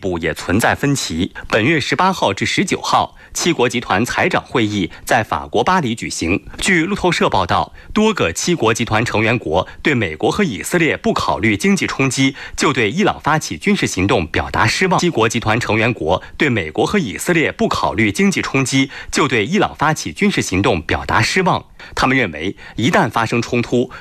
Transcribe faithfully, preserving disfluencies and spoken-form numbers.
部也存在分歧。本月十八号至十九号，七国集团财长会议在法国巴黎举行。据路透社报道，多个七国集团成员国对美国和以色列不考虑经济冲击就对伊朗发起军事行动表达失望。七国集团成员国对美国和以色列不考虑经济冲击就对伊朗发起军事行动表达失望。他们认为，一旦发生冲突，